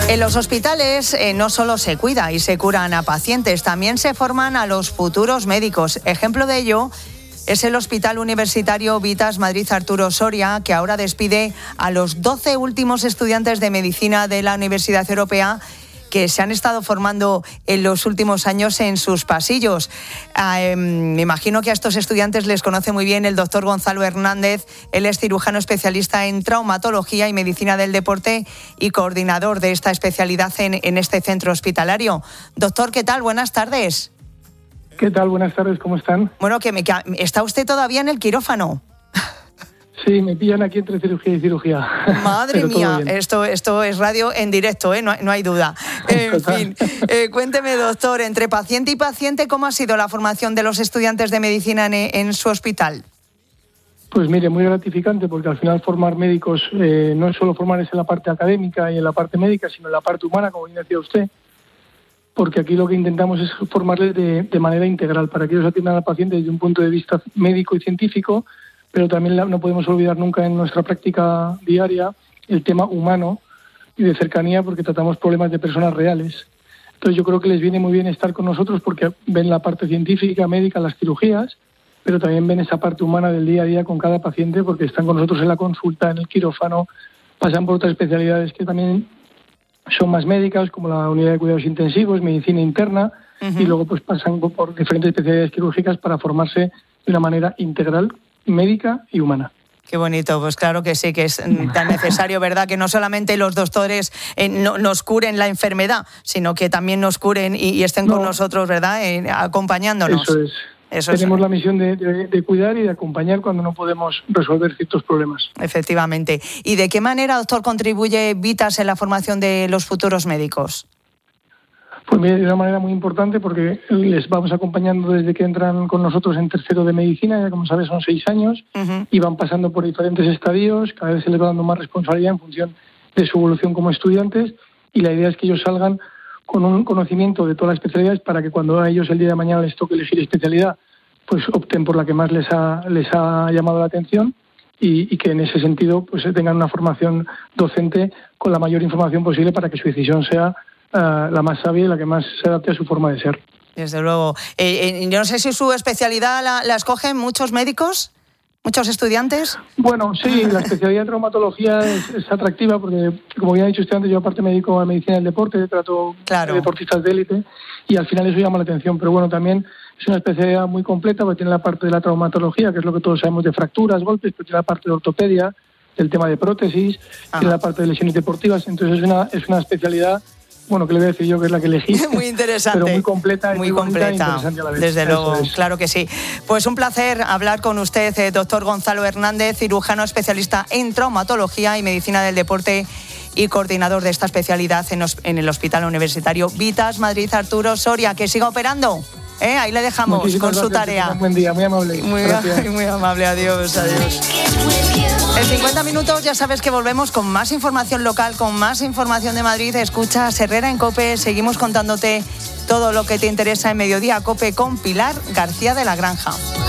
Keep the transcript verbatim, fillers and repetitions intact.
En los hospitales eh, no solo se cuida y se curan a pacientes, también se forman a los futuros médicos. Ejemplo de ello es el Hospital Universitario Vitas Madrid Arturo Soria, que ahora despide a los doce últimos estudiantes de medicina de la Universidad Europea que se han estado formando en los últimos años en sus pasillos. Eh, me imagino que a estos estudiantes les conoce muy bien el doctor Gonzalo Hernández. Él es cirujano especialista en traumatología y medicina del deporte y coordinador de esta especialidad en, en este centro hospitalario. Doctor, ¿qué tal? Buenas tardes. ¿Qué tal? Buenas tardes, ¿cómo están? Bueno, que me, que ¿está usted todavía en el quirófano? Sí, me pillan aquí entre cirugía y cirugía. Madre mía, esto, esto es radio en directo, ¿eh? no, no hay duda. En fin, eh, cuénteme, doctor, entre paciente y paciente, ¿cómo ha sido la formación de los estudiantes de medicina en, en su hospital? Pues mire, muy gratificante, porque al final formar médicos eh, no es solo formarse en la parte académica y en la parte médica, sino en la parte humana, como bien decía usted, porque aquí lo que intentamos es formarles de, de manera integral, para que ellos atiendan al paciente desde un punto de vista médico y científico, pero también no podemos olvidar nunca en nuestra práctica diaria el tema humano y de cercanía, porque tratamos problemas de personas reales. Entonces yo creo que les viene muy bien estar con nosotros porque ven la parte científica, médica, las cirugías, pero también ven esa parte humana del día a día con cada paciente, porque están con nosotros en la consulta, en el quirófano, pasan por otras especialidades que también son más médicas, como la unidad de cuidados intensivos, medicina interna, uh-huh. y luego pues pasan por diferentes especialidades quirúrgicas para formarse de una manera integral, médica y humana. Qué bonito, pues claro que sí, que es tan necesario, ¿verdad? Que no solamente los doctores eh, no, nos curen la enfermedad, sino que también nos curen y, y estén no. con nosotros, ¿verdad? Eh, acompañándonos. Eso es. Eso Tenemos es. la misión de, de, de cuidar y de acompañar cuando no podemos resolver ciertos problemas. Efectivamente. ¿Y de qué manera, doctor, contribuye Vitas en la formación de los futuros médicos? Pues de una manera muy importante, porque les vamos acompañando desde que entran con nosotros en tercero de medicina, ya como sabes son seis años, uh-huh. y van pasando por diferentes estadios, cada vez se les va dando más responsabilidad en función de su evolución como estudiantes, y la idea es que ellos salgan con un conocimiento de todas las especialidades para que cuando a ellos el día de mañana les toque elegir especialidad, pues opten por la que más les ha, les ha llamado la atención y, y que en ese sentido pues tengan una formación docente con la mayor información posible para que su decisión sea Uh, la más sabia y la que más se adapte a su forma de ser. Desde luego. Eh, eh, yo no sé si su especialidad la, la escogen muchos médicos, muchos estudiantes. Bueno, sí, la especialidad de traumatología es, es atractiva porque, como bien ha dicho usted antes, yo aparte me dedico a medicina del deporte, trato claro. de deportistas de élite y al final eso llama la atención. Pero bueno, también es una especialidad muy completa porque tiene la parte de la traumatología, que es lo que todos sabemos de fracturas, golpes, pero tiene la parte de ortopedia, del tema de prótesis, Ajá. tiene la parte de lesiones deportivas. Entonces es una, es una especialidad... Bueno, que le voy a decir yo que es la que elegí. Muy interesante. Pero muy completa. Y muy, muy completa. Bonita e interesante a la vez. Desde luego, claro que sí. Pues un placer hablar con usted, eh, doctor Gonzalo Hernández, cirujano especialista en traumatología y medicina del deporte y coordinador de esta especialidad en, en el Hospital Universitario Vitas Madrid Arturo Soria. Que siga operando. ¿Eh? Ahí le dejamos Muchísimas con gracias, su tarea. Un buen día, muy amable. Muy, muy amable, adiós, adiós. En cincuenta minutos ya sabes que volvemos con más información local, con más información de Madrid. Escucha Herrera en COPE, seguimos contándote todo lo que te interesa en Mediodía COPE con Pilar García de la Granja.